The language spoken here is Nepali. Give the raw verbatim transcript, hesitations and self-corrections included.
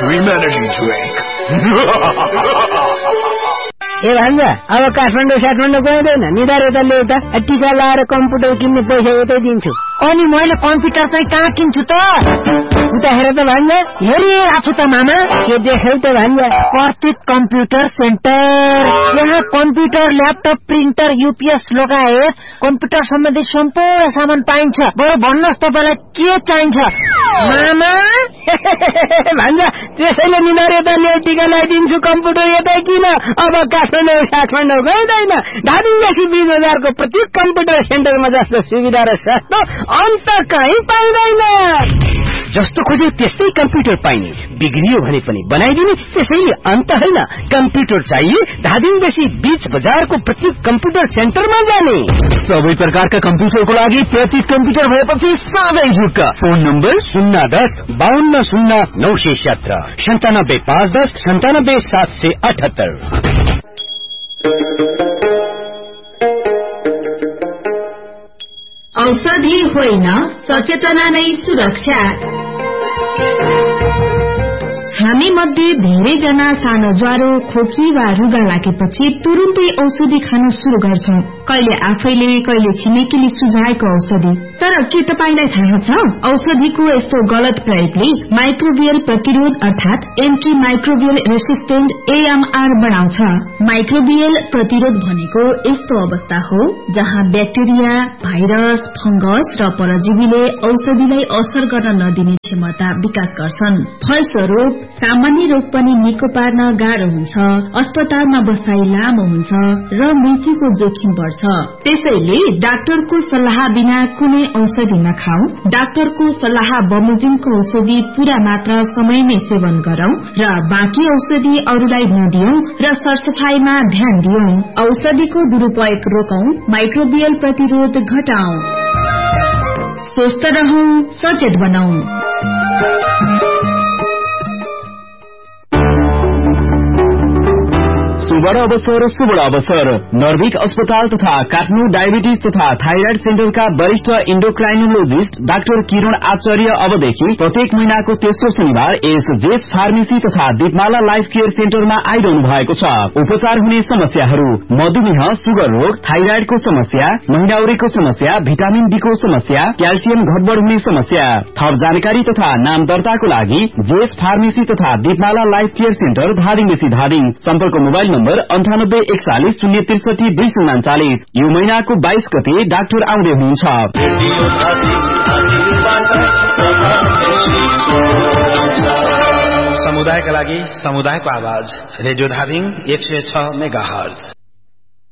humanity drink. ए भान्जा अब काठमाडौँ साठमाडौँ गइँदैन निधार यता ल्याउता टिका लाएर कम्प्युटर किन्ने पैसा यतै दिन्छु अनि मैले कम्प्युटर चाहिँ कहाँ किन्छु त उता हेर त भान्जा हेरिरहेको छु त मामा के देख्यौ त भान्जा प्रतीक कम्प्युटर सेन्टर यहाँ कम्प्युटर ल्यापटप प्रिन्टर युपीएस लगायत कम्प्युटर सम्बन्धी सम्पूर्ण सामान पाइन्छ बरु भन्नुहोस् तपाईँलाई के चाहिन्छ मामा भान्जा त्यसैले निधार यता ल्याउ टिका लगाइदिन्छु कम्प्युटर यतै किन अब काठमाडौँ साठमाडौँ गइँदैन धादिङदेखि बीस हजारको प्रत्येक कम्प्युटर सेन्टरमा जस्तो सुविधा र सस्तो अन्त कहीँ पाइँदैन जस्तो खोजे त्यस्तै कम्प्युटर पाइने बिग्रियो भने पनि बनाइदिने त्यसैले अन्त होइन कम्प्युटर चाहिए धादिङदेखि बीच बजारको प्रत्येक कम्प्युटर सेन्टरमा जाने सबै प्रकारका कम्प्युटरको लागि प्रत्येक कम्प्युटर भएपछि सबै झुक्क फोन नम्बर शून्य दस बाहन्न शून्य नौ सय सत्र सन्तानब्बे पाँच दस सन्तानब्बे सात सय अठहत्तर औषधि होइन सचेतना नै सुरक्षा हामी मध्ये धेरैजना सानो ज्वरो खोकी वा रुगा लागेपछि तुरुन्तै औषधि खान शुरू गर्छौं कहिले आफैले कहिले छिमेकीले सुझाएको औषधि तर के तपाईलाई थाहा छ औषधिको यस्तो गलत प्रयोगले माइक्रोबियल प्रतिरोध अर्थात एन्टी माइक्रोबियल रेसिस्टेन्ट एएमआर बढाउँछ माइक्रोबियल प्रतिरोध भनेको यस्तो अवस्था हो जहाँ ब्याक्टेरिया भाइरस फंगस र परजीवीले औषधिलाई असर गर्न नदिने क्षमता विकास गर्छन् फलस्वरूप सामान्य रोग पनि निको पार्न गाह्रो हुन्छ अस्पतालमा बसाई लामो हुन्छ र मृत्युको जोखिम बढ्छ त्यसैले डाक्टरको सल्लाह बिना कुनै औषधि नखाऊ डाक्टरको सल्लाह बमोजिमको औषधि पूरा मात्रा समयमै सेवन गरौं र बाँकी औषधि अरूलाई नदियौं र सरसफाईमा ध्यान दियौं औषधिको दुरूपयोग रोकौं माइक्रोबियल प्रतिरोध घटाऊ स्वस्थ रहौं सचेत बनौं सुवर्ण अवसर सुवर्ण अवसर नर्भिक अस्पताल तथा काठमाडौँ डायबिटिज तथा थाइराइड सेन्टरका वरिष्ठ इन्डोक्राइनोलोजिस्ट डाक्टर किरण आचार्य अबदेखि प्रत्येक महिनाको तेस्रो शनिबार एस जेस फार्मेसी तथा दीपमाला लाइफ केयर सेन्टरमा आइरहनु भएको छ उपचार हुने समस्याहरू मधुमेह सुगर रोग थाइराइडको समस्या महिनाउरीको समस्या भिटामिन डी को समस्या क्याल्सियम घटबड हुने समस्या थप जानकारी तथा नाम दर्ताको लागि जेस फार्मेसी तथा दीपमाला लाइफ केयर सेन्टर धादिङदेखि धादिङ सम्पर्क मोबाइल नम्बर अन्ठानब्बे एकचालिस शून्य त्रिसठी दुई सय उनाचालिस यो महिनाको बाइस गते डाक्टर आउँदै हुनुहुन्छ समुदायका लागि समुदायको आवाज रेडियो धादिङ एक सय छ मेगा हर्ज